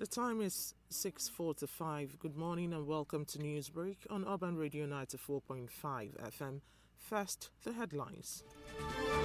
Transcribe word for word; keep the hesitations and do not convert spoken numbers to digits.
The time is six forty-five. Good morning and welcome to Newsbreak on Urban Radio ninety-four point five F M. First, the headlines.